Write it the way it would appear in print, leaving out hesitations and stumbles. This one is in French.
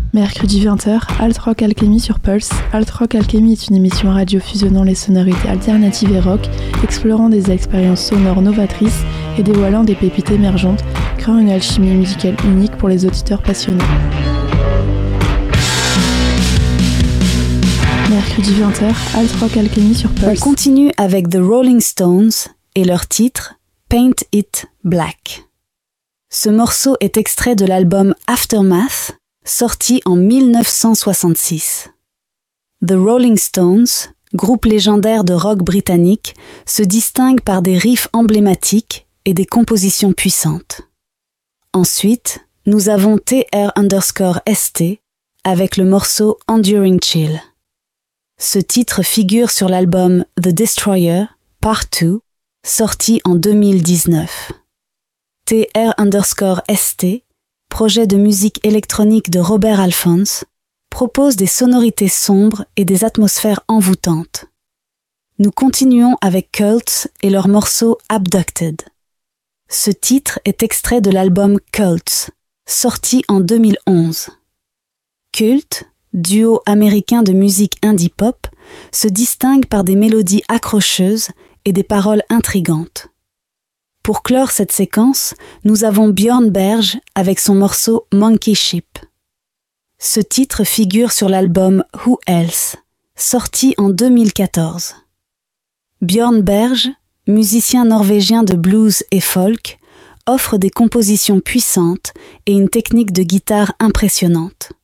Mercredi 20h, Alt Rock Alchemy sur Pulse. Alt Rock Alchemy est une émission radio fusionnant les sonorités alternatives et rock, explorant des expériences sonores novatrices et dévoilant des pépites émergentes, créant une alchimie musicale unique pour les auditeurs passionnés. Mercredi 20h, Alt Rock Alchemy sur Pulse. On continue avec The Rolling Stones et leur titre Paint It Black. Ce morceau est extrait de l'album Aftermath, sorti en 1966. The Rolling Stones, groupe légendaire de rock britannique, se distingue par des riffs emblématiques et des compositions puissantes. Ensuite, nous avons TR_ST avec le morceau Enduring Chill. Ce titre figure sur l'album The Destroyer, Part 2, sorti en 2019. TR_ST, projet de musique électronique de Robert Alphonse, propose des sonorités sombres et des atmosphères envoûtantes. Nous continuons avec Cults et leur morceau Abducted. Ce titre est extrait de l'album Cults, sorti en 2011. Cult, duo américain de musique indie pop, se distingue par des mélodies accrocheuses et des paroles intrigantes. Pour clore cette séquence, nous avons Björn Berg avec son morceau Monkey Ship. Ce titre figure sur l'album Who Else, sorti en 2014. Björn Berg, musicien norvégien de blues et folk, offre des compositions puissantes et une technique de guitare impressionnante.